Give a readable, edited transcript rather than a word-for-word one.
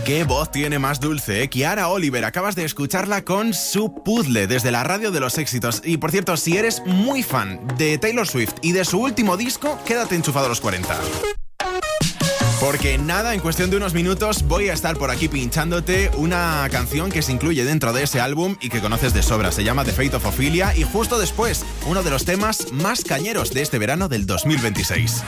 Qué voz tiene más dulce, ¿eh? Kiara Oliver, acabas de escucharla con su Puzzle desde la radio de los éxitos. Y por cierto, si eres muy fan de Taylor Swift y de su último disco, quédate enchufado a los 40. Porque nada, en cuestión de unos minutos voy a estar por aquí pinchándote una canción que se incluye dentro de ese álbum y que conoces de sobra. Se llama The Fate of Ophelia y justo después, uno de los temas más cañeros de este verano del 2026.